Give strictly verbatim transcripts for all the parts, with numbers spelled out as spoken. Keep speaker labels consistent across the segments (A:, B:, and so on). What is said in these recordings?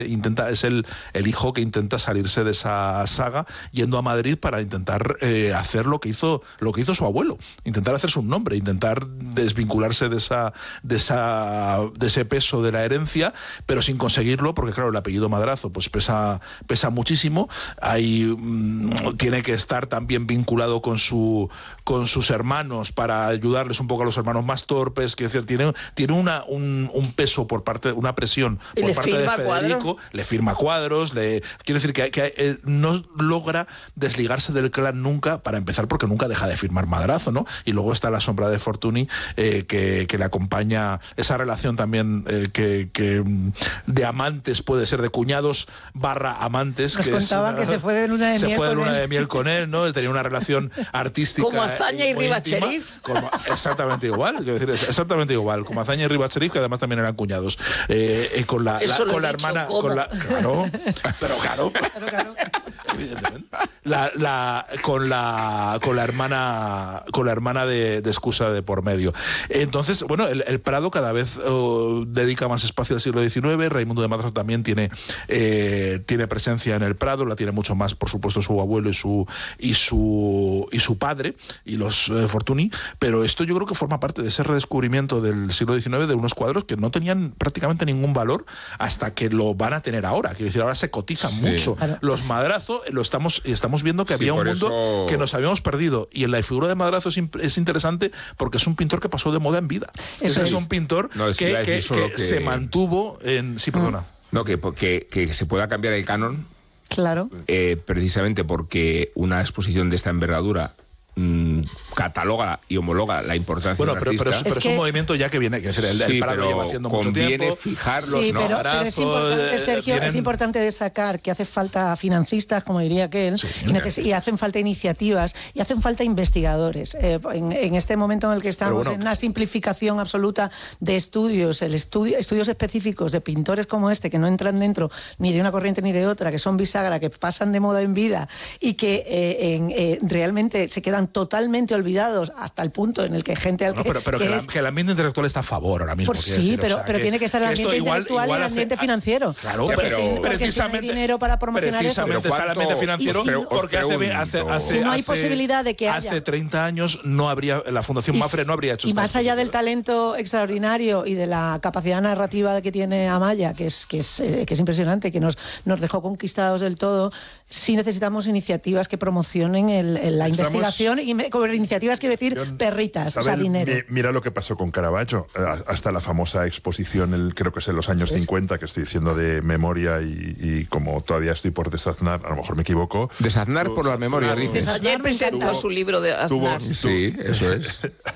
A: intenta, es el, el hijo que intenta salirse de esa saga yendo a Madrid para intentar eh, hacer lo que hizo lo que hizo su abuelo, intentar hacerse un nombre, intentar desvincularse de esa de esa de ese peso de la herencia, pero sin conseguirlo, porque claro, el apellido Madrazo pues pesa pesa muchísimo. Hay mmm, tiene que estar también vinculado con su con sus hermanos para ayudarles un poco a los hermanos más torpes, que es decir, tiene tiene una un, un peso por parte, una presión por parte de Federico. Le firma cuadros, le quiero decir que, que eh, no logra desligarse del clan nunca, para empezar porque nunca deja de firmar Madrazo, ¿no? Y luego está la sombra de Fortuny eh, que, que le acompaña, esa relación también eh, que, que de amantes, puede ser de cuñados barra amantes.
B: Nos
A: que
B: contaba
A: es una,
B: que se fue de luna de
A: se
B: miel
A: fue de
B: con
A: luna
B: él.
A: de miel con él, ¿no? Tenía una relación artística
C: como Azaña y Ribacherif.
A: Exactamente igual, quiero decir, es exactamente igual, como Azaña y Ribacherif, que además también eran cuñados. Eh, eh, con la, la, con la
C: dicho,
A: hermana,
C: ¿cómo?
A: con la, claro, pero claro,
B: Claro, claro.
A: evidentemente. La, la, con la con la hermana con la hermana de, de excusa de por medio. Entonces, bueno, el, el Prado cada vez oh, dedica más espacio al siglo diecinueve. Raimundo de Madrazo también tiene eh, tiene presencia en el Prado, la tiene mucho más, por supuesto, su abuelo y su y su y su padre y los eh, Fortuny, pero esto yo creo que forma parte de ese redescubrimiento del siglo diecinueve de unos cuadros que no tenían prácticamente ningún valor hasta que lo van a tener ahora. Quiero decir, ahora se cotizan
D: Sí.
A: mucho.
B: Claro.
A: Los Madrazo lo estamos estamos viendo que
D: Sí,
A: había un
D: por
A: mundo
D: eso...
A: que nos habíamos perdido, y en la figura de Madrazo es, imp- es interesante porque es un pintor que pasó de moda en vida.
B: Eso
A: es,
B: es.
A: un pintor
D: No, es que
A: que,
D: iba a decir
A: que-
D: solo
A: que
D: que-
A: se mantuvo en... Sí, perdona.
D: No, que, que, que se pueda cambiar el canon,
B: Claro.
D: eh, precisamente porque una exposición de esta envergadura mmm, cataloga y homologa la importancia
A: Bueno,
D: de un
A: pero, pero, es,
D: artista.
A: pero
B: Es
A: es
B: que-
A: un movimiento ya que viene, que decir, el, el
D: Sí,
A: Prado
D: pero
A: lleva haciendo mucho
D: conviene
A: tiempo.
D: fijarlos,
B: Sí,
D: ¿no?
B: pero, pero es importante,
A: eh,
B: Sergio,
A: vienen-
B: es importante destacar que hace falta financistas, como diría aquel,
A: Sí,
B: y, neces- y hacen falta iniciativas, y hacen falta investigadores. Eh, en, en este momento en el que estamos,
A: bueno,
B: en una simplificación absoluta de estudios, el estudio, estudios específicos de pintores como este, que no entran dentro ni de una corriente ni de otra, que son bisagra, que pasan de moda en vida, y que eh, en, eh, realmente se quedan totalmente olvidados hasta el punto en el que gente al
A: No,
B: que,
A: pero pero que,
B: que
A: la-
B: es-
A: que el ambiente intelectual está a favor ahora mismo.
B: Por
A: quiero
B: sí,
A: decir, o
B: pero,
A: sea,
B: pero
A: que-
B: tiene que estar el
A: que esto
B: ambiente
A: igual-
B: intelectual
A: igual
B: y el
A: hace-
B: ambiente financiero.
A: Claro,
B: porque
A: pero
B: si, porque si no hay
A: precisamente,
B: dinero para promocionar eso.
A: precisamente
D: Pero
A: está el ambiente
D: ¿cuánto-
A: financiero,
B: Y si no-
A: porque
D: os
A: hace,
D: pregunto.
A: hace, hace,
B: Si no hay
A: hace-
B: posibilidad de que haya-
A: hace treinta años no habría, la Fundación
B: Y
A: Mafre
B: si-
A: no habría hecho
B: Y
A: esta
B: más allá del
A: exposición.
B: talento extraordinario y de la capacidad narrativa que tiene Amaya, que es, que es, eh, que es impresionante, que nos, nos dejó conquistados del todo, sí necesitamos iniciativas que promocionen el, el- la
E: Estamos-
B: investigación, y me- con iniciativas quiero decir
E: Yo-
B: perritas, o sea,
E: Isabel,
B: dinero.
E: mi- mira lo que pasó con Caravaggio, eh, hasta la famosa exposición, el, creo que es en los años
B: Eso es.
E: cincuenta, que estoy diciendo de memoria, y, y como todavía estoy por desaznar, a lo mejor me equivoco.
D: Desaznar por la
E: Tuvo-
D: memoria, dices.
B: Desaznar.
C: Ayer
B: me
C: presentó
B: encanta.
C: su libro de
E: Tuvo-
C: Aznar.
D: Sí, eso es.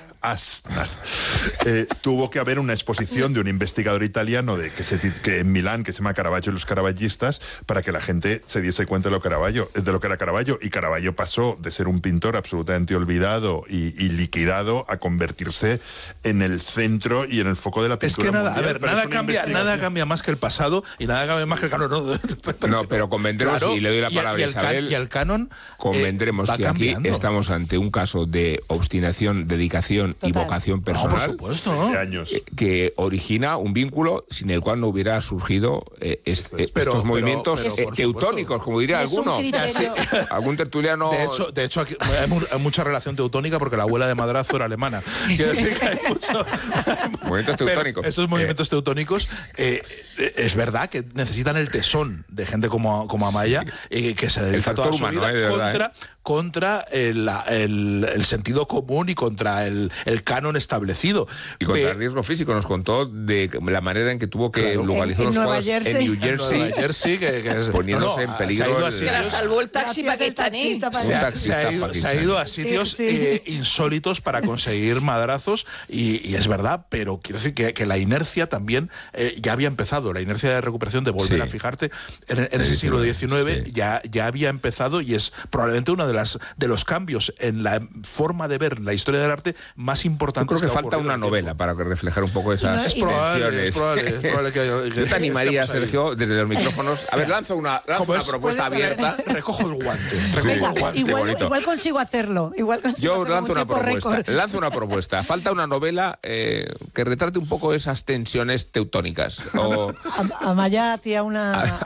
E: Aznar. Eh, tuvo que haber una exposición de un investigador italiano de, que, se, tit- que en Milán, que se llama Caravaggio y los caravallistas, para que la gente se diese cuenta de lo, Caravaggio, de lo que era Caravaggio. Y Caravaggio pasó de ser un pintor absolutamente olvidado y, y liquidado a convertirse en el centro y en el foco de la
A: Es
E: pintura
A: que nada, a
E: mundial,
A: ver,
E: pero
A: nada
E: es una
A: cambia, nada
E: investigación.
A: cambia más que el pasado y nada cambia más que el canon. No,
D: No, pero convendremos, y le doy la
A: y el-
D: palabra
A: y
D: a
A: el, can-
D: Isabel,
A: y el canon eh,
D: Convendremos
A: va
D: que aquí
A: cambiando.
D: estamos ante un caso de obstinación, dedicación y
B: Total.
D: vocación
A: No, por
D: personal
A: supuesto, ¿no?
E: De años.
D: eh, que origina un vínculo sin el cual no hubiera surgido eh, est- eh,
A: Pero-
D: estos
A: pero-
D: movimientos
A: pero,
D: eh,
A: por
D: teutónicos, como diría
B: Es un
D: alguno.
B: criterio-
D: Algún tertuliano.
A: De hecho, de hecho aquí hay, mu- hay mucha relación teutónica porque la abuela de Madrazo era alemana. Quiero decir que hay mucho-
D: Movimientos
A: Pero
D: teutónicos.
A: esos movimientos teutónicos, eh, eh, es verdad que necesitan el tesón de gente como, como Amaya, eh, que se dedica
D: factor
A: toda su
D: humano,
A: vida
D: eh, de verdad,
A: contra, contra el, la- el- el sentido común y contra el, el canon establecido.
D: Y contra
A: Pe-
D: el riesgo físico nos contó de la manera en que tuvo que
A: Claro.
D: localizar
B: En- en
D: los
B: Nueva
D: cuadros
B: Jersey.
D: en New
A: en
D: Jersey.
A: Nueva Jersey, que, que es-
D: Poniéndose en
A: se ha
D: peligro
A: ido a
D: el-
C: Que la
A: sitios-
C: salvó el taxi
B: Gracias al
C: pakistaní.
B: taxista
A: Se ha,
B: pakistaní.
A: se ha ido, se ha ido a sitios
B: Sí, sí.
A: eh, insólitos para conseguir madrazos y, y es verdad, pero quiero decir que, que la inercia también eh, ya había empezado, la inercia de recuperación de volver
D: Sí.
A: a fijarte en, en ese siglo diecinueve
D: sí.
A: ya, ya había empezado y es probablemente uno de, las, de los cambios en la forma de ver la historia del arte más
D: Yo
A: importantes.
D: creo que,
A: ha
D: falta
A: ocurrido
D: una
A: en el
D: novela
A: tiempo.
D: para que reflejar un poco esas
A: Es probable,
D: tensiones.
A: es probable, es probable que, que
D: Yo te animaría,
A: estemos ahí.
D: Sergio, desde los micrófonos. A ver, lanzo una, lanzo
A: ¿Cómo
D: una
A: es?
D: propuesta
B: Puedes haber-
D: abierta.
A: Recojo el guante. Recojo
D: Sí.
A: el
B: Venga,
A: guante.
B: igual,
D: bonito.
B: igual consigo hacerlo. Igual consigo
D: Yo
B: hacerlo
D: lanzo
B: en un
D: una
B: tiempo
D: propuesta.
B: récord.
D: Lanzo una propuesta. Falta una novela eh, que retrate un poco esas tensiones teutónicas. O,
B: Am- Amaya hacía una,